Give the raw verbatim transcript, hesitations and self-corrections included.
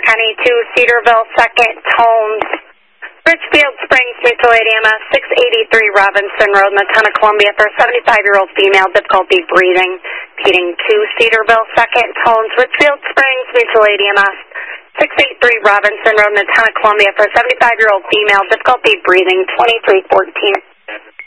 County to Cedarville, Second, Holmes, Richfield Springs, Mutual aid E M S, six eighty-three Robinson Road, Matana, Columbia, for a seventy-five-year-old female, difficulty breathing, repeating to Cedarville, Second, Holmes, Richfield Springs, Mutual aid E M S, six eighty-three Robinson Road, Matana, Columbia, for a seventy-five-year-old female, difficulty breathing, twenty-three fourteen.